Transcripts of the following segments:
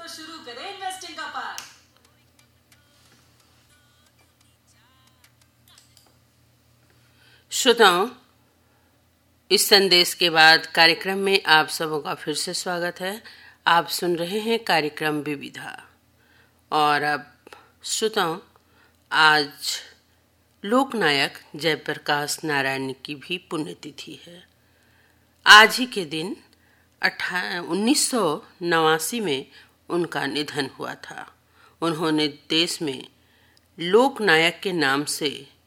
तो शुरू करें इन्वेस्टिंग का पाठ। श्रोताओं, इस संदेश के बाद कार्यक्रम में आप सबों का फिर से स्वागत है। आप सुन रहे हैं कार्यक्रम विविधा। और अब श्रोताओं, आज लोकनायक जयप्रकाश नारायण की भी पुण्यतिथि है। आज ही के दिन 1989 में उनका निधन हुआ था। उन्होंने देश में लोकनायक के नाम से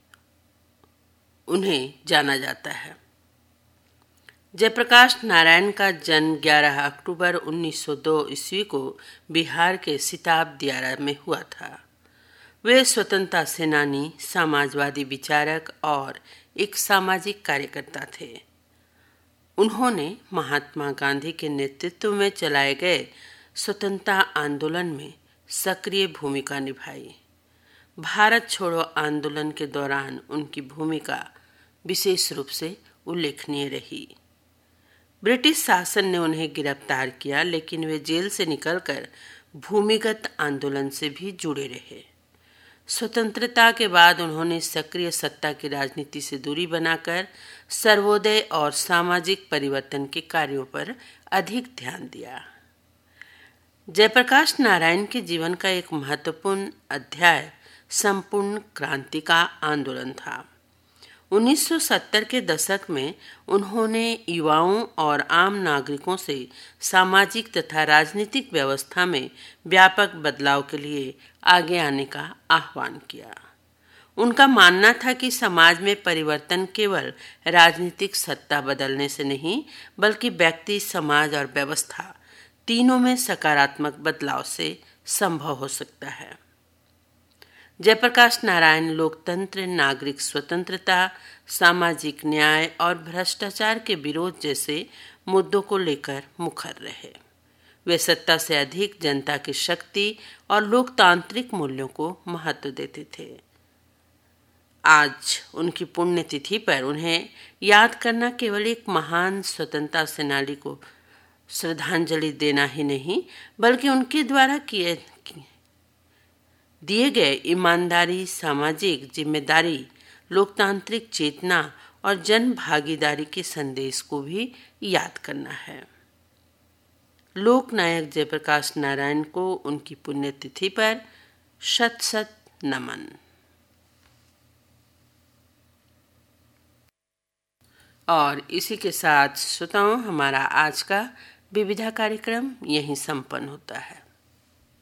उन्हें जाना जाता है। जयप्रकाश नारायण का जन्म 11 अक्टूबर 1902 ईस्वी को बिहार के सिताब दियारा में हुआ था। वे स्वतंत्रता सेनानी, समाजवादी विचारक और एक सामाजिक कार्यकर्ता थे। उन्होंने महात्मा गांधी के नेतृत्व में चलाए गए स्वतंत्रता आंदोलन में सक्रिय भूमिका निभाई। भारत छोड़ो आंदोलन के दौरान उनकी भूमिका विशेष रूप से उल्लेखनीय रही। ब्रिटिश शासन ने उन्हें गिरफ्तार किया, लेकिन वे जेल से निकलकर भूमिगत आंदोलन से भी जुड़े रहे। स्वतंत्रता के बाद उन्होंने सक्रिय सत्ता की राजनीति से दूरी बनाकर सर्वोदय और सामाजिक परिवर्तन के कार्यों पर अधिक ध्यान दिया। जयप्रकाश नारायण के जीवन का एक महत्वपूर्ण अध्याय संपूर्ण क्रांति का आंदोलन था। 1970 के दशक में उन्होंने युवाओं और आम नागरिकों से सामाजिक तथा राजनीतिक व्यवस्था में व्यापक बदलाव के लिए आगे आने का आह्वान किया। उनका मानना था कि समाज में परिवर्तन केवल राजनीतिक सत्ता बदलने से नहीं, बल्कि व्यक्ति, समाज और व्यवस्था तीनों में सकारात्मक बदलाव से संभव हो सकता है। जयप्रकाश नारायण लोकतंत्र, नागरिक स्वतंत्रता, सामाजिक न्याय और भ्रष्टाचार के विरोध जैसे मुद्दों को लेकर मुखर रहे। वे सत्ता से अधिक जनता की शक्ति और लोकतांत्रिक मूल्यों को महत्व देते थे। आज उनकी पुण्यतिथि पर उन्हें याद करना केवल एक महान स्वतंत्रता सेनानी को श्रद्धांजलि देना ही नहीं, बल्कि उनके द्वारा दिए गए ईमानदारी, सामाजिक जिम्मेदारी, लोकतांत्रिक चेतना और जन भागीदारी के संदेश को भी याद करना है। लोकनायक जयप्रकाश नारायण को उनकी पुण्यतिथि पर शत शत नमन। और इसी के साथ श्रोताओं, हमारा आज का विविधा कार्यक्रम यहीं संपन्न होता है।